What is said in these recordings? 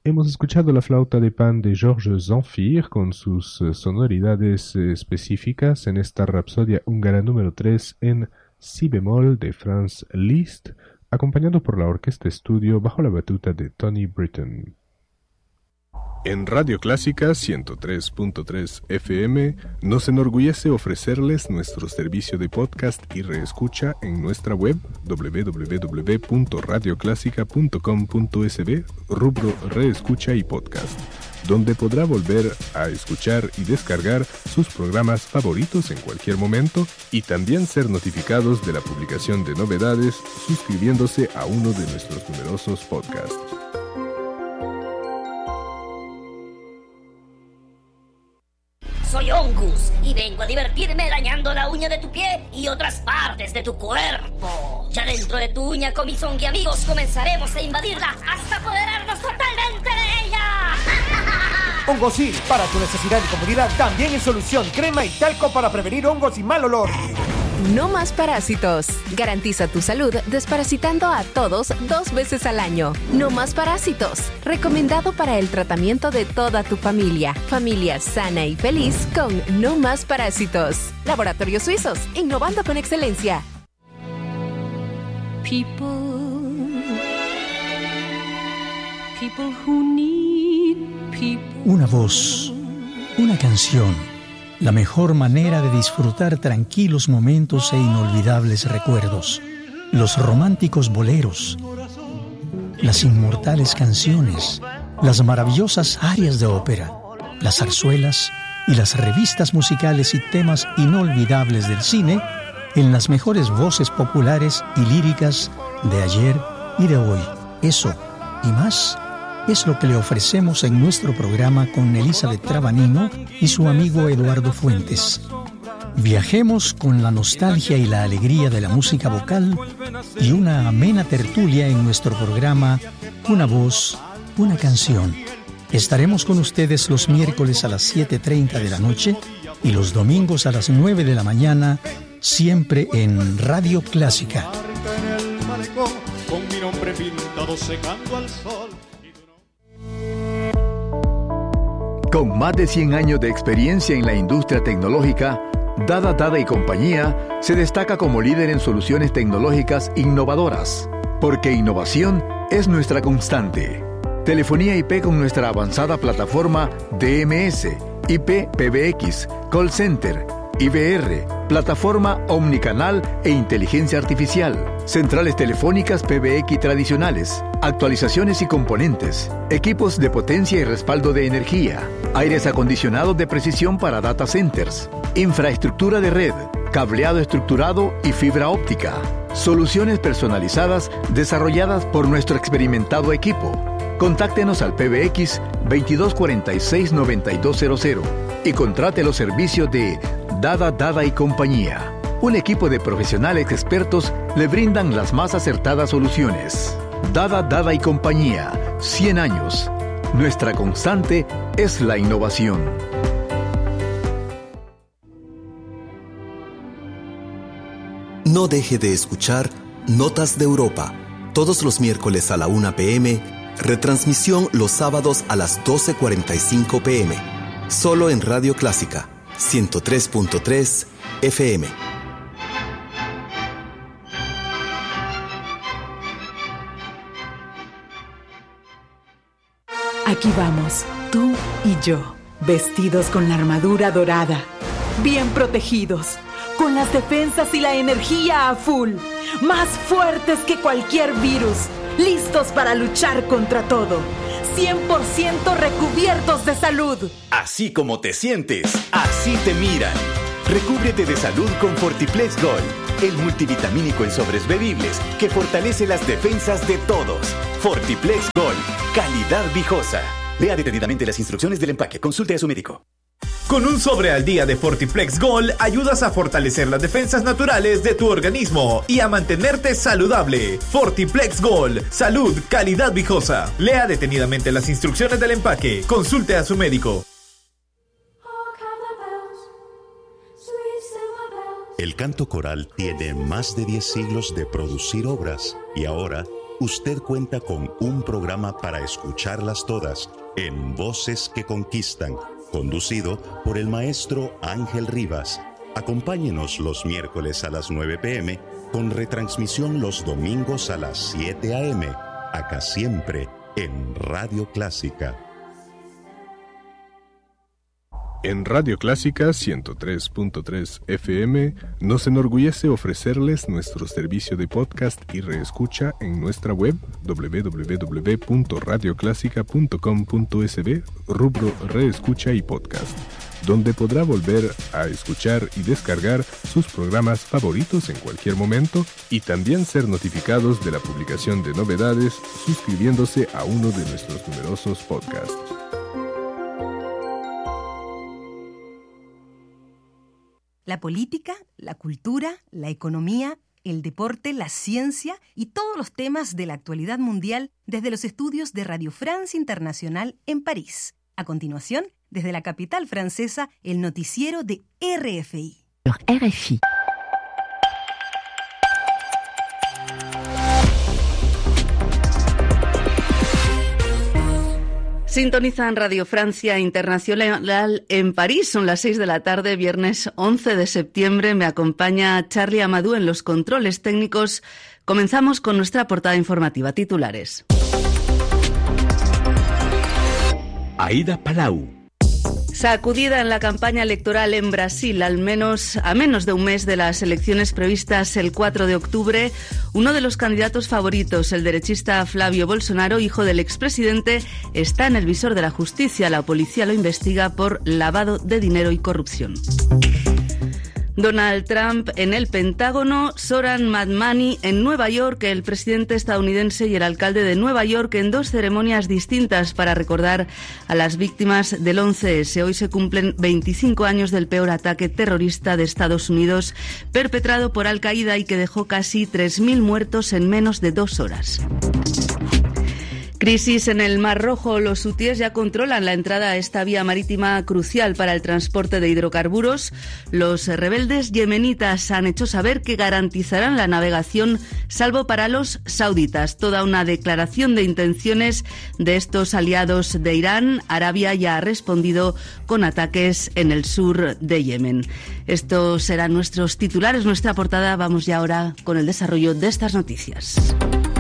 Hemos escuchado la flauta de pan de Georges Zamfir con sus sonoridades específicas en esta Rapsodia húngara número 3 en si bemol de Franz Liszt, acompañado por la Orquesta Estudio bajo la batuta de Tony Britton. En Radio Clásica 103.3 FM nos enorgullece ofrecerles nuestro servicio de podcast y reescucha en nuestra web www.radioclásica.com.sb, rubro Reescucha y Podcast, donde podrá volver a escuchar y descargar sus programas favoritos en cualquier momento y también ser notificados de la publicación de novedades suscribiéndose a uno de nuestros numerosos podcasts. Soy Ongus y vengo a divertirme dañando la uña de tu pie y otras partes de tu cuerpo. Ya dentro de tu uña, con mis ongi amigos, comenzaremos a invadirla hasta apoderarnos totalmente de ella. Hongosil, para tu necesidad y comodidad, también en solución, crema y talco para prevenir hongos y mal olor. No más parásitos. Garantiza tu salud desparasitando a todos 2 veces al año. No más parásitos. Recomendado para el tratamiento de toda tu familia. Familia sana y feliz con No más parásitos. Laboratorios Suizos, innovando con excelencia. People who need people. Una voz, una canción. La mejor manera de disfrutar tranquilos momentos e inolvidables recuerdos. Los románticos boleros, las inmortales canciones, las maravillosas arias de ópera, las zarzuelas y las revistas musicales y temas inolvidables del cine en las mejores voces populares y líricas de ayer y de hoy. Eso y más es lo que le ofrecemos en nuestro programa con Elizabeth Trabanino y su amigo Eduardo Fuentes. Viajemos con la nostalgia y la alegría de la música vocal y una amena tertulia en nuestro programa Una voz, una canción. Estaremos con ustedes los miércoles a las 7:30 de la noche y los domingos a las 9 de la mañana, siempre en Radio Clásica. Con mi nombre pintado secando al sol. Con más de 100 años de experiencia en la industria tecnológica, Dada y Compañía se destaca como líder en soluciones tecnológicas innovadoras, porque innovación es nuestra constante. Telefonía IP con nuestra avanzada plataforma DMS, IP PBX, Call Center, IVR, plataforma omnicanal e inteligencia artificial, centrales telefónicas PBX tradicionales, actualizaciones y componentes, equipos de potencia y respaldo de energía, aires acondicionados de precisión para data centers, infraestructura de red, cableado estructurado y fibra óptica, soluciones personalizadas desarrolladas por nuestro experimentado equipo. Contáctenos al PBX 2246-9200 y contrate los servicios de Dada y Compañía. Un equipo de profesionales expertos le brindan las más acertadas soluciones. Dada y Compañía, 100 años. Nuestra constante es la innovación. No deje de escuchar Notas de Europa, todos los miércoles a la 1 p.m., retransmisión los sábados a las 12:45 p.m., solo en Radio Clásica, 103.3 FM. Aquí vamos, tú y yo, vestidos con la armadura dorada, bien protegidos, con las defensas y la energía a full, más fuertes que cualquier virus, listos para luchar contra todo, 100% recubiertos de salud. Así como te sientes, así te miran. Recúbrete de salud con Fortiplex Gold, el multivitamínico en sobres bebibles que fortalece las defensas de todos. Fortiplex Gold, calidad viejosa. Lea detenidamente las instrucciones del empaque. Consulte a su médico. Con un sobre al día de Fortiplex Gold ayudas a fortalecer las defensas naturales de tu organismo y a mantenerte saludable. Fortiplex Gold, salud, calidad viejosa. Lea detenidamente las instrucciones del empaque. Consulte a su médico. El canto coral tiene más de 10 siglos de producir obras y ahora usted cuenta con un programa para escucharlas todas en Voces que Conquistan, conducido por el maestro Ángel Rivas. Acompáñenos los miércoles a las 9 p.m. con retransmisión los domingos a las 7 a.m. Acá siempre en Radio Clásica. En Radio Clásica 103.3 FM nos enorgullece ofrecerles nuestro servicio de podcast y reescucha en nuestra web www.radioclásica.com.sb, rubro Reescucha y Podcast, donde podrá volver a escuchar y descargar sus programas favoritos en cualquier momento y también ser notificados de la publicación de novedades suscribiéndose a uno de nuestros numerosos podcasts. La política, la cultura, la economía, el deporte, la ciencia y todos los temas de la actualidad mundial desde los estudios de Radio France Internacional en París. A continuación, desde la capital francesa, el noticiero de RFI. RFI. Sintonizan Radio Francia Internacional en París. Son las 6 de la tarde, viernes 11 de septiembre. Me acompaña Charlie Amadou en los controles técnicos. Comenzamos con nuestra portada informativa. Titulares. Aida Palau. Sacudida en la campaña electoral en Brasil, a menos de un mes de las elecciones previstas el 4 de octubre, uno de los candidatos favoritos, el derechista Flávio Bolsonaro, hijo del expresidente, está en el visor de la justicia. La policía lo investiga por lavado de dinero y corrupción. Donald Trump en el Pentágono, Zoran Madmani en Nueva York, el presidente estadounidense y el alcalde de Nueva York en dos ceremonias distintas para recordar a las víctimas del 11S. Hoy se cumplen 25 años del peor ataque terrorista de Estados Unidos perpetrado por Al-Qaeda y que dejó casi 3.000 muertos en menos de 2 horas. Crisis en el Mar Rojo. Los hutíes ya controlan la entrada a esta vía marítima crucial para el transporte de hidrocarburos. Los rebeldes yemenitas han hecho saber que garantizarán la navegación, salvo para los sauditas. Toda una declaración de intenciones de estos aliados de Irán. Arabia ya ha respondido con ataques en el sur de Yemen. Estos serán nuestros titulares, nuestra portada. Vamos ya ahora con el desarrollo de estas noticias.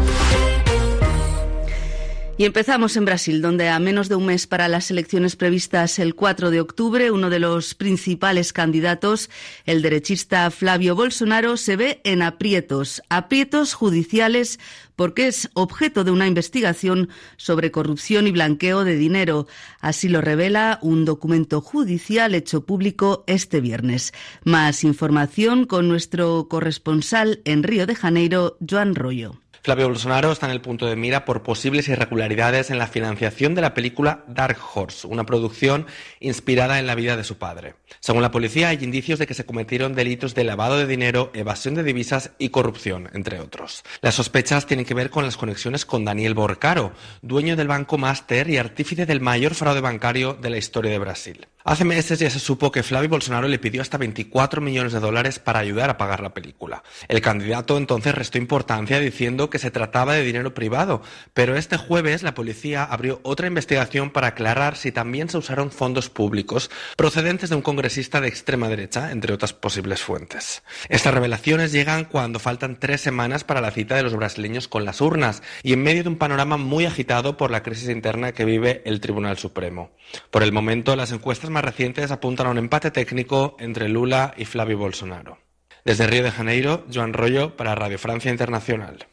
Y empezamos en Brasil, donde a menos de un mes para las elecciones previstas el 4 de octubre, uno de los principales candidatos, el derechista Flávio Bolsonaro, se ve en aprietos judiciales, porque es objeto de una investigación sobre corrupción y blanqueo de dinero. Así lo revela un documento judicial hecho público este viernes. Más información con nuestro corresponsal en Río de Janeiro, Joan Royo. Flávio Bolsonaro está en el punto de mira por posibles irregularidades en la financiación de la película Dark Horse, una producción inspirada en la vida de su padre. Según la policía, hay indicios de que se cometieron delitos de lavado de dinero, evasión de divisas y corrupción, entre otros. Las sospechas tienen que ver con las conexiones con Daniel Borcaro, dueño del Banco Master y artífice del mayor fraude bancario de la historia de Brasil. Hace meses ya se supo que Flávio Bolsonaro le pidió hasta $24 millones para ayudar a pagar la película. El candidato entonces restó importancia diciendo que se trataba de dinero privado, pero este jueves la policía abrió otra investigación para aclarar si también se usaron fondos públicos procedentes de un congresista de extrema derecha, entre otras posibles fuentes. Estas revelaciones llegan cuando faltan 3 semanas para la cita de los brasileños con las urnas y en medio de un panorama muy agitado por la crisis interna que vive el Tribunal Supremo. Por el momento, las encuestas más recientes apuntan a un empate técnico entre Lula y Flávio Bolsonaro. Desde Río de Janeiro, Joan Royo para Radio Francia Internacional.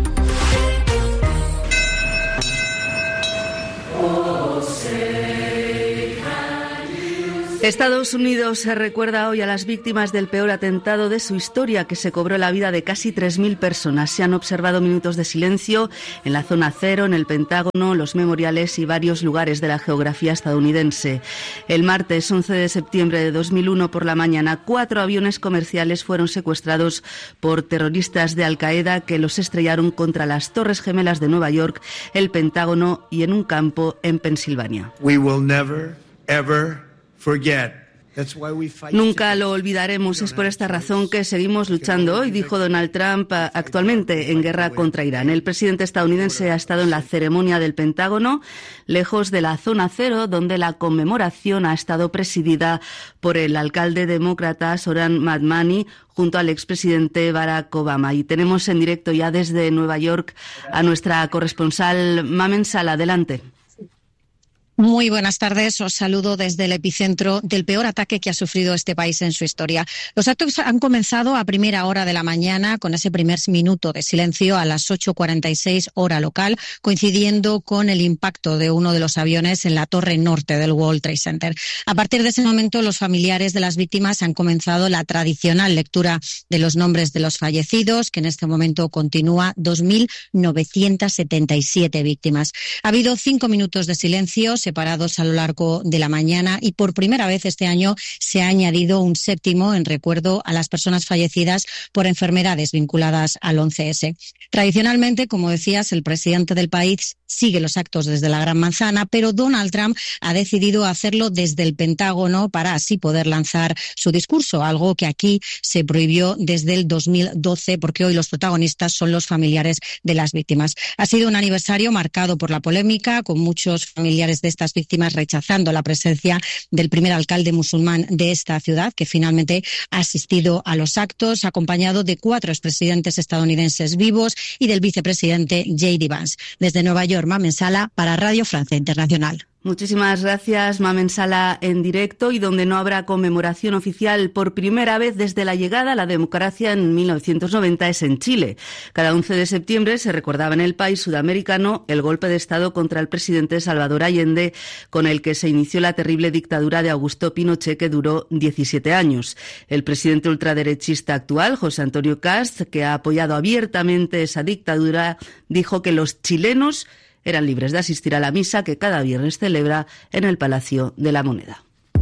Estados Unidos se recuerda hoy a las víctimas del peor atentado de su historia, que se cobró la vida de casi 3.000 personas. Se han observado minutos de silencio en la zona cero, en el Pentágono, los memoriales y varios lugares de la geografía estadounidense. El martes 11 de septiembre de 2001 por la mañana, 4 aviones comerciales fueron secuestrados por terroristas de Al-Qaeda que los estrellaron contra las Torres Gemelas de Nueva York, el Pentágono y en un campo en Pensilvania. We will never, ever forget Nunca lo olvidaremos. Es por esta razón que seguimos luchando hoy, dijo Donald Trump, actualmente en guerra contra Irán. El presidente estadounidense ha estado en la ceremonia del Pentágono, lejos de la zona cero, donde la conmemoración ha estado presidida por el alcalde demócrata Zohran Mamdani, junto al expresidente Barack Obama. Y tenemos en directo ya desde Nueva York a nuestra corresponsal Mamen Sala. Adelante. Muy buenas tardes. Os saludo desde el epicentro del peor ataque que ha sufrido este país en su historia. Los actos han comenzado a primera hora de la mañana con ese primer minuto de silencio a las 8:46 hora local, coincidiendo con el impacto de uno de los aviones en la torre norte del World Trade Center. A partir de ese momento, los familiares de las víctimas han comenzado la tradicional lectura de los nombres de los fallecidos, que en este momento continúa. 2.977 víctimas. Ha habido 5 minutos de silencio separados a lo largo de la mañana y por primera vez este año se ha añadido un séptimo en recuerdo a las personas fallecidas por enfermedades vinculadas al 11S. Tradicionalmente, como decías, el presidente del país sigue los actos desde la Gran Manzana, pero Donald Trump ha decidido hacerlo desde el Pentágono para así poder lanzar su discurso, algo que aquí se prohibió desde el 2012 porque hoy los protagonistas son los familiares de las víctimas. Ha sido un aniversario marcado por la polémica, con muchos familiares de estas víctimas rechazando la presencia del primer alcalde musulmán de esta ciudad, que finalmente ha asistido a los actos, acompañado de 4 expresidentes estadounidenses vivos y del vicepresidente J.D. Vance. Desde Nueva York, Mamen Sala para Radio Francia Internacional. Muchísimas gracias, Mamen Sala, en directo, y donde no habrá conmemoración oficial por primera vez desde la llegada a la democracia en 1990 es en Chile. Cada 11 de septiembre se recordaba en el país sudamericano el golpe de Estado contra el presidente Salvador Allende, con el que se inició la terrible dictadura de Augusto Pinochet, que duró 17 años. El presidente ultraderechista actual, José Antonio Kast, que ha apoyado abiertamente esa dictadura, dijo que los chilenos eran libres de asistir a la misa que cada viernes celebra en el Palacio de la Moneda.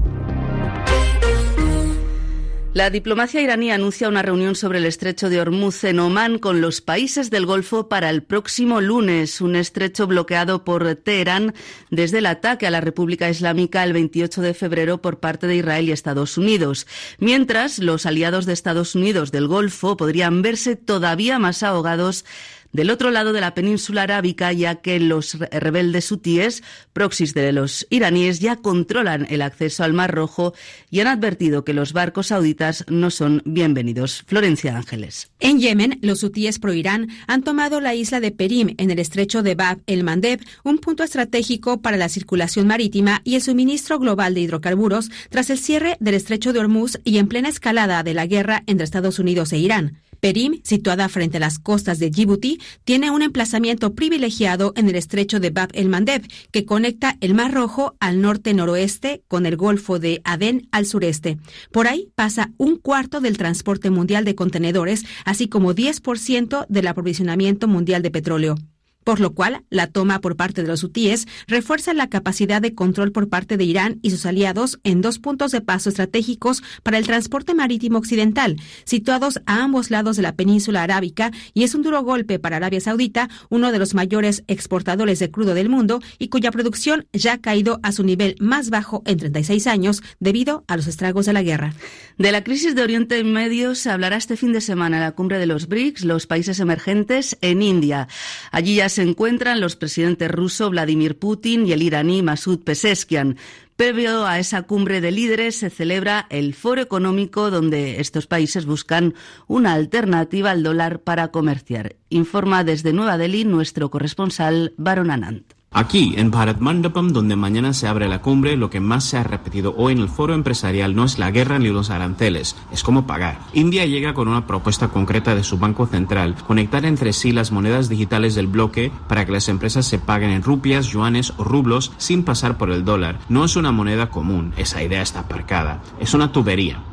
La diplomacia iraní anuncia una reunión sobre el estrecho de Hormuz en Omán con los países del Golfo para el próximo lunes, un estrecho bloqueado por Teherán desde el ataque a la República Islámica el 28 de febrero por parte de Israel y Estados Unidos. Mientras, los aliados de Estados Unidos del Golfo podrían verse todavía más ahogados del otro lado de la península arábica, ya que los rebeldes hutíes, proxys de los iraníes, ya controlan el acceso al Mar Rojo y han advertido que los barcos sauditas no son bienvenidos. Florencia Ángeles. En Yemen, los hutíes pro-Irán han tomado la isla de Perim en el estrecho de Bab el-Mandeb, un punto estratégico para la circulación marítima y el suministro global de hidrocarburos tras el cierre del estrecho de Hormuz y en plena escalada de la guerra entre Estados Unidos e Irán. Perim, situada frente a las costas de Djibouti, tiene un emplazamiento privilegiado en el estrecho de Bab el-Mandeb, que conecta el Mar Rojo al norte-noroeste con el Golfo de Adén al sureste. Por ahí pasa 1/4 del transporte mundial de contenedores, así como 10% del aprovisionamiento mundial de petróleo. Por lo cual, la toma por parte de los hutíes refuerza la capacidad de control por parte de Irán y sus aliados en 2 puntos de paso estratégicos para el transporte marítimo occidental, situados a ambos lados de la península arábica, y es un duro golpe para Arabia Saudita, uno de los mayores exportadores de crudo del mundo y cuya producción ya ha caído a su nivel más bajo en 36 años debido a los estragos de la guerra. De la crisis de Oriente Medio se hablará este fin de semana en la cumbre de los BRICS, los países emergentes, en India. Allí ya se encuentran los presidentes ruso Vladimir Putin y el iraní Masoud Pezeshkian. Previo a esa cumbre de líderes se celebra el Foro Económico, donde estos países buscan una alternativa al dólar para comerciar. Informa desde Nueva Delhi nuestro corresponsal Varun Anand. Aquí, en Bharat Mandapam, donde mañana se abre la cumbre, lo que más se ha repetido hoy en el foro empresarial no es la guerra ni los aranceles, es cómo pagar. India llega con una propuesta concreta de su Banco Central, conectar entre sí las monedas digitales del bloque para que las empresas se paguen en rupias, yuanes o rublos sin pasar por el dólar. No es una moneda común, esa idea está aparcada, es una tubería.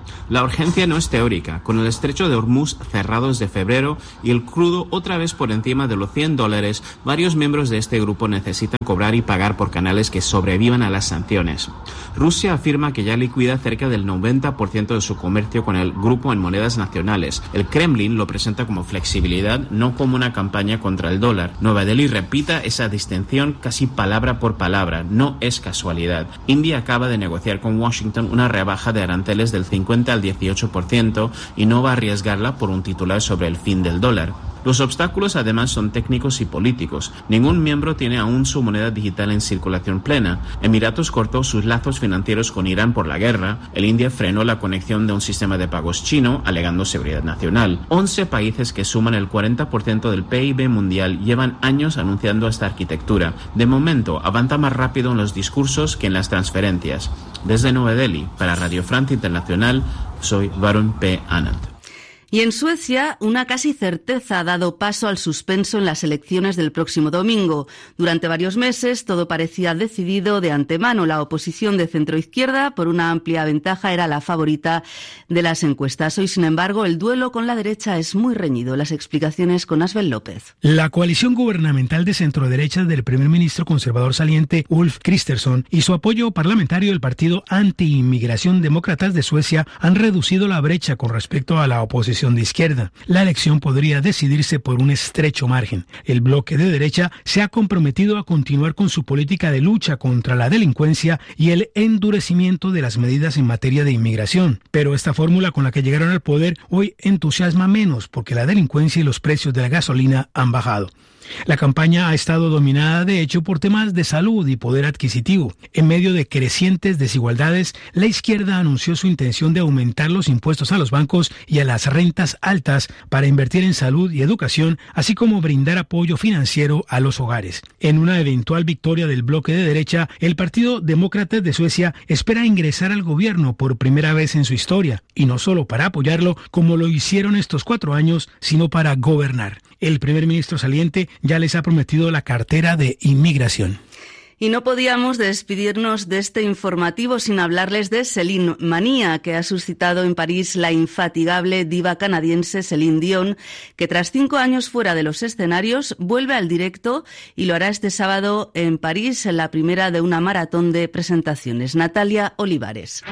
La urgencia no es teórica. Con el estrecho de Hormuz cerrado desde febrero y el crudo otra vez por encima de los $100, varios miembros de este grupo necesitan cobrar y pagar por canales que sobrevivan a las sanciones. Rusia afirma que ya liquida cerca del 90% de su comercio con el grupo en monedas nacionales. El Kremlin lo presenta como flexibilidad, no como una campaña contra el dólar. Nueva Delhi repita esa distinción casi palabra por palabra. No es casualidad. India acaba de negociar con Washington una rebaja de aranceles del 50 al 18% y no va a arriesgarla por un titular sobre el fin del dólar. Los obstáculos además son técnicos y políticos. Ningún miembro tiene aún su moneda digital en circulación plena. Emiratos cortó sus lazos financieros con Irán por la guerra. El India frenó la conexión de un sistema de pagos chino, alegando seguridad nacional. 11 países que suman el 40% del PIB mundial llevan años anunciando esta arquitectura. De momento, avanza más rápido en los discursos que en las transferencias. Desde Nueva Delhi, para Radio Francia Internacional, soy Varun P. Anand. Y en Suecia, una casi certeza ha dado paso al suspenso en las elecciones del próximo domingo. Durante varios meses, todo parecía decidido de antemano. La oposición de centroizquierda, por una amplia ventaja, era la favorita de las encuestas. Hoy, sin embargo, el duelo con la derecha es muy reñido. Las explicaciones con Asbel López. La coalición gubernamental de centroderecha del primer ministro conservador saliente Ulf Kristersson y su apoyo parlamentario del partido anti-inmigración Demócratas de Suecia han reducido la brecha con respecto a la oposición de izquierda. La elección podría decidirse por un estrecho margen. El bloque de derecha se ha comprometido a continuar con su política de lucha contra la delincuencia y el endurecimiento de las medidas en materia de inmigración. Pero esta fórmula con la que llegaron al poder hoy entusiasma menos porque la delincuencia y los precios de la gasolina han bajado. La campaña ha estado dominada, de hecho, por temas de salud y poder adquisitivo. En medio de crecientes desigualdades, la izquierda anunció su intención de aumentar los impuestos a los bancos y a las rentas altas para invertir en salud y educación, así como brindar apoyo financiero a los hogares. En una eventual victoria del bloque de derecha, el Partido Demócratas de Suecia espera ingresar al gobierno por primera vez en su historia, y no solo para apoyarlo, como lo hicieron estos 4 años, sino para gobernar. El primer ministro saliente ya les ha prometido la cartera de inmigración. Y no podíamos despedirnos de este informativo sin hablarles de Céline Manía, que ha suscitado en París la infatigable diva canadiense Céline Dion, que tras 5 años fuera de los escenarios vuelve al directo y lo hará este sábado en París, en la primera de una maratón de presentaciones. Natalia Olivares.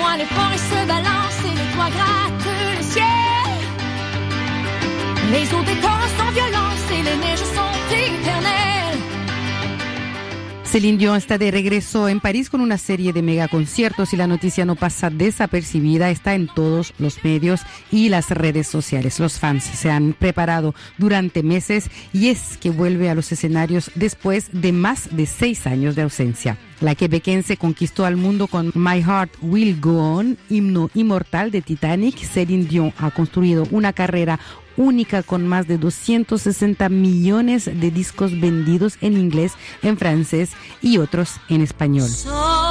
Les eaux d'écorce sans violence et les neiges sont éternelles. Céline Dion está de regreso en París con una serie de megaconciertos y la noticia no pasa desapercibida, está en todos los medios y las redes sociales. Los fans se han preparado durante meses y es que vuelve a los escenarios después de más de 6 años de ausencia. La quebequense conquistó al mundo con My Heart Will Go On, himno inmortal de Titanic. Céline Dion ha construido una carrera única con más de 260 millones de discos vendidos en inglés, en francés y otros en español.